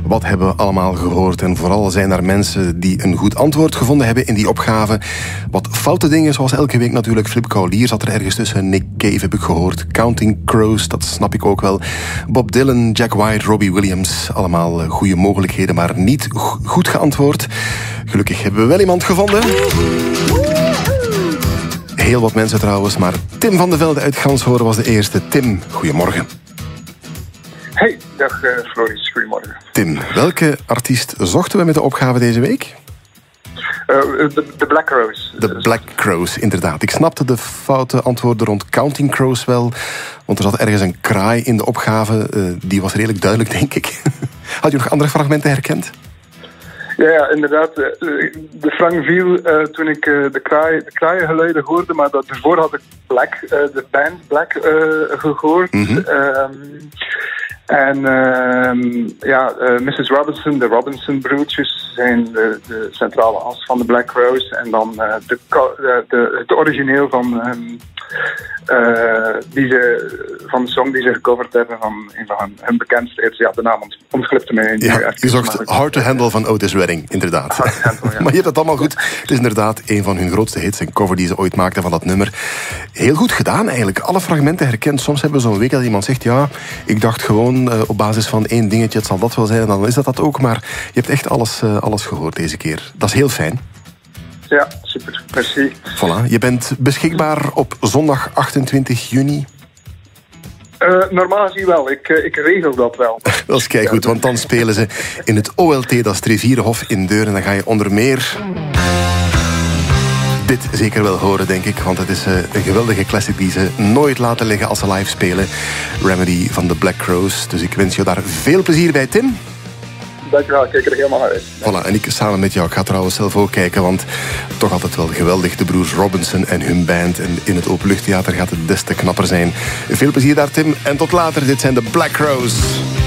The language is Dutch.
Wat hebben we allemaal gehoord? En vooral zijn er mensen die een goed antwoord gevonden hebben in die opgave. Wat foute dingen, zoals elke week natuurlijk. Flip Kaulier zat er ergens tussen. Nick Cave heb ik gehoord. Counting Crows, dat snap ik ook wel. Bob Dylan, Jack White, Robbie Williams. Allemaal goede mogelijkheden, maar niet goed geantwoord. Gelukkig hebben we wel iemand gevonden. Heel wat mensen trouwens, maar Tim van de Velde uit Ganshoren was de eerste. Tim, goedemorgen. Hey, dag Floris, goedemorgen. Tim, welke artiest zochten we met de opgave deze week? De Black Crows. De Black Crows, inderdaad. Ik snapte de foute antwoorden rond Counting Crows wel, want er zat ergens een kraai in de opgave. Die was redelijk duidelijk, denk ik. Had je nog andere fragmenten herkend? Ja, inderdaad. De frank viel toen ik de kraaiengeluiden hoorde, maar daarvoor had ik Black, de band Black gehoord. Mm-hmm. Mrs. Robinson, de Robinson-broertjes zijn de centrale as van de Black Crows. En dan het origineel van de song die ze gecoverd hebben van een van hun bekendste hits. Ja, de naam ontglipte mij. Ja, je zocht Hard to Handle van Otis Redding, inderdaad. Hard to Handle, ja. Maar je hebt het allemaal goed. Het is inderdaad een van hun grootste hits, een cover die ze ooit maakten van dat nummer. Heel goed gedaan eigenlijk. Alle fragmenten herkend. Soms hebben we zo'n week dat iemand zegt, ja, ik dacht gewoon op basis van één dingetje, het zal dat wel zijn, en dan is dat ook. Maar je hebt echt alles gehoord deze keer. Dat is heel fijn. Ja, super. Merci. Voilà. Je bent beschikbaar op zondag 28 juni. Normaal gezien wel. Ik regel dat wel. Dat is keigoed, want dan spelen ze in het OLT, dat is het Rivierenhof in Deur. En dan ga je onder meer dit zeker wel horen, denk ik. Want het is een geweldige classic die ze nooit laten liggen als ze live spelen. Remedy van de Black Crows. Dus ik wens je daar veel plezier bij, Tim. Dankjewel, ik kijk er helemaal naar uit. Voilà, en ik samen met jou. Ik ga trouwens zelf ook kijken, want toch altijd wel geweldig. De broers Robinson en hun band. En in het Openluchttheater gaat het des te knapper zijn. Veel plezier daar, Tim. En tot later, dit zijn de Black Crows.